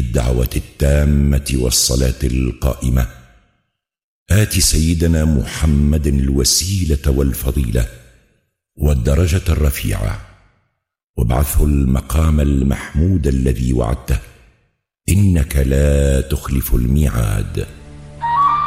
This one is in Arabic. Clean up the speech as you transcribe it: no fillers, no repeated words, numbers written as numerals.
الدعوة التامة والصلاة القائمة آت سيدنا محمد الوسيلة والفضيلة والدرجة الرفيعة وابعثه المقام المحمود الذي وعدته إنك لا تخلف الميعاد.